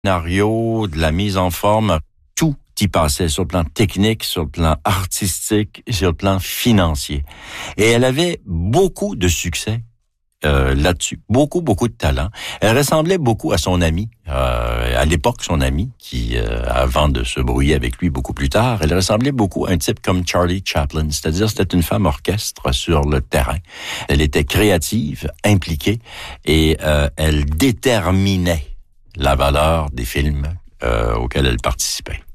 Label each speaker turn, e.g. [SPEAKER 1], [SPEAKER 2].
[SPEAKER 1] scénario, de la mise en forme, tout y passait sur le plan technique, sur le plan artistique, sur le plan financier. Et elle avait beaucoup de succès là-dessus. Beaucoup de talent. Elle ressemblait beaucoup à son ami, à l'époque son ami, qui, avant de se brouiller avec lui beaucoup plus tard, elle ressemblait beaucoup à un type comme Charlie Chaplin. C'est-à-dire, c'était une femme orchestre sur le terrain. Elle était créative, impliquée, et elle déterminait la valeur des films auxquels elle participait.